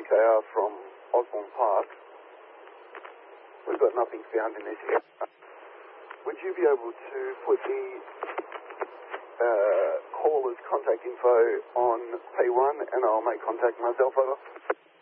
KR from Osborne Park. We've got nothing found in this area. Would you be able to put the caller's contact info on P1 and I'll make contact myself over?